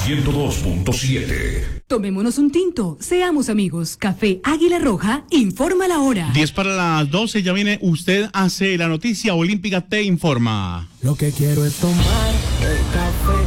102.7. Tomémonos un tinto, seamos amigos. Café Águila Roja informa la hora. 10 para las 12, ya viene Usted Hace la Noticia Olímpica Te Informa. Lo que quiero es tomar el café